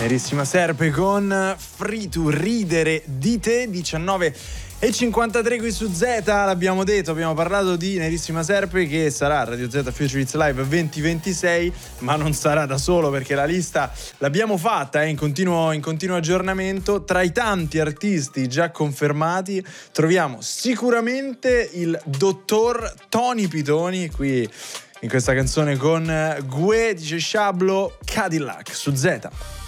Nerissima Serpe con Free to ridere di te, 19:53 qui su Z, l'abbiamo detto, abbiamo parlato di Nerissima Serpe che sarà a Radio Z Future Hits Live 2026, ma non sarà da solo perché la lista l'abbiamo fatta in continuo aggiornamento. Tra i tanti artisti già confermati troviamo sicuramente il dottor Tony Pitoni qui in questa canzone con Gue, dice Sciablo, Cadillac su Z.